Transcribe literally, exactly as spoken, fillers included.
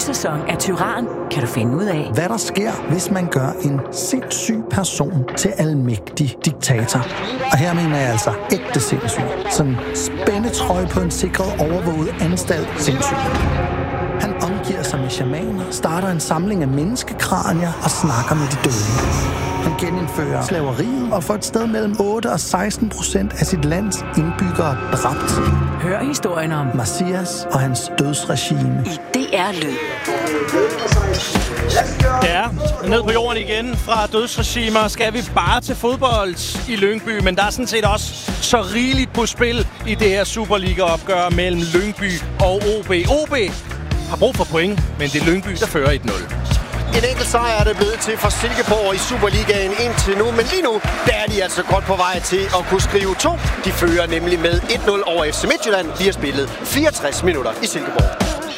sæson af Tyran kan du finde ud af, hvad der sker, hvis man gør en sindssyg person til almægtig diktator. Og her mener jeg altså ægte sindssyg. Sådan spændetrøje på en sikret overvåget anstalt sindssyg. Han omgiver sig med shamaner, starter en samling af menneskekranier og snakker med de døde. Han genindfører slaveriet og får et sted mellem otte og seksten procent af sit lands indbyggere dræbt. Hør historien om Messias og hans dødsregime i D R Lyd. Ja, ned på jorden igen fra dødsregimer skal vi bare til fodbold i Lyngby, men der er sådan set også så rigeligt på spil i det her Superliga-opgør mellem Lyngby og O B. O B har brug for point, men det er Lyngby, der fører et nul. En enkelt sejr er det blevet til for Silkeborg i Superligaen indtil nu, men lige nu der er de altså godt på vej til at kunne skrive to. De fører nemlig med et nul over F C Midtjylland. De har spillet fireogtres minutter i Silkeborg.